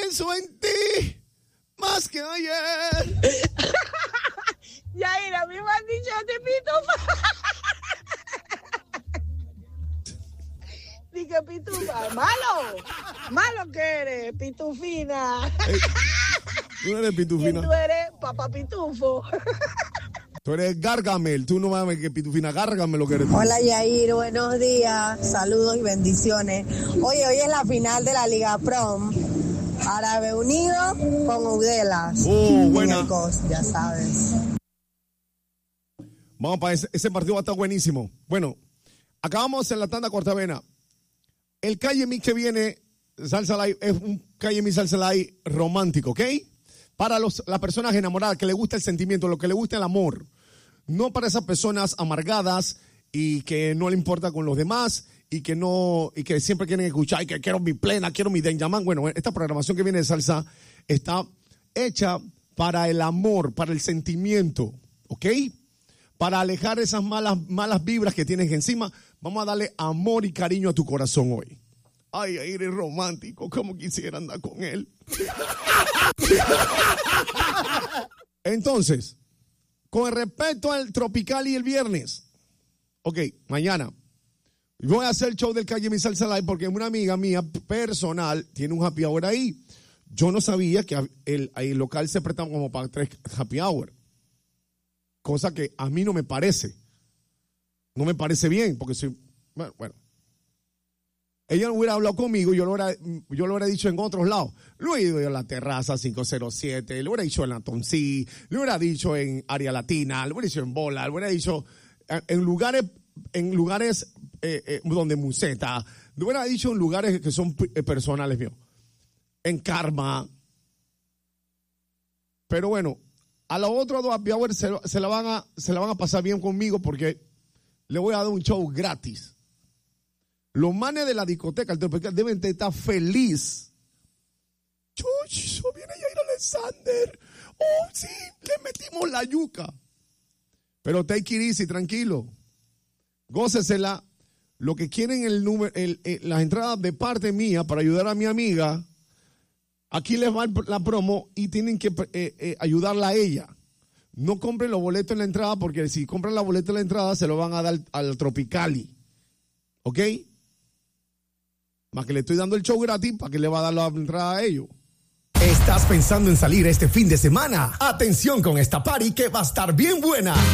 pienso en ti más que ayer. Yair, a mí me han dicho de pitufa. Dije pitufa, malo que eres, pitufina. Tú no eres pitufina. Y tú eres papá pitufo. Tú eres Gargamel, tú no mames que pitufina, Gargamel lo que eres tú. Hola Yair, buenos días, saludos y bendiciones. Hoy es la final de la Liga Prom. Árabe Unido con Udelas. Buena. Ya sabes. Vamos para ese partido va a estar buenísimo. Bueno, acabamos en la tanda cortavena. El Calle Mix que viene, Salsa Live, es un Calle Mix Salsa Live romántico, ¿ok? Para las personas enamoradas, que le gusta el sentimiento, lo que le gusta el amor. No para esas personas amargadas y que no le importa con los demás y que siempre quieren escuchar y que quiero mi plena, quiero mi Denyaman. Bueno, esta programación que viene de salsa está hecha para el amor, para el sentimiento, ¿ok? Para alejar esas malas vibras que tienes encima. Vamos a darle amor y cariño a tu corazón hoy. Ay, eres romántico, como quisiera andar con él. Entonces, con respecto al Tropical y el viernes, ok, mañana voy a hacer el show del Calle Mi Salsa Live porque una amiga mía personal tiene un happy hour ahí. Yo no sabía que el local se prestaba como para 3 happy hour. Cosa que a mí no me parece. No me parece bien, porque soy, bueno. Ella no hubiera hablado conmigo, yo lo hubiera dicho en otros lados. Lo hubiera ido en la terraza 507, lo hubiera dicho en la Toncí, lo hubiera dicho en Área Latina, lo hubiera dicho en Bola, lo hubiera dicho en lugares donde Museta, lo hubiera dicho en lugares que son personales míos. En Karma. Pero bueno, a los otros 2 happy hours se la van a pasar bien conmigo porque le voy a dar un show gratis. Los manes de la discoteca, el Tropical, deben de estar feliz. Chuch, viene Yair Alexander. Oh, sí, le metimos la yuca. Pero take it easy, tranquilo. Gócesela. Lo que quieren las entradas de parte mía para ayudar a mi amiga, aquí les va la promo y tienen que ayudarla a ella. No compren los boletos en la entrada porque si compran la boleta en la entrada se lo van a dar al Tropicali. ¿Ok? Más que le estoy dando el show gratis para que le va a dar la entrada a ellos. ¿Estás pensando en salir este fin de semana? Atención con esta party que va a estar bien buena.